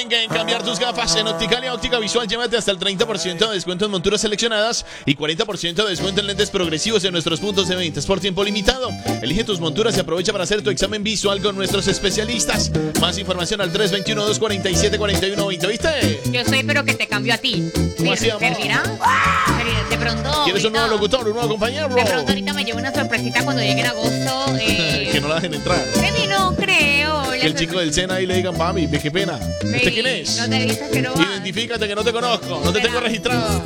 en cambiar tus gafas. En Opticalia Óptica Visual, llévate hasta el 30% de descuento en monturas seleccionadas y 40% de descuento en lentes progresivos en nuestros puntos de venta por tiempo limitado. Elige tus monturas y aprovecha para hacer tu examen visual con nuestros especialistas. Más información al 321-247-4120, ¿viste? Yo soy, pero que te cambio a ti. ¿Cómo así, amor? ¿Servirá? De pronto. ¿Quieres un nuevo ahorita- locutor, un nuevo compañero? De pronto ahorita me llevo una sorpresita cuando llegue en agosto. Que no la dejen entrar. Baby, no creo. Que el chico del Sena ahí le digan, mami, qué pena. ¿Usted quién es? No te dices que no va. Identifícate que no te conozco, no te tengo registrada.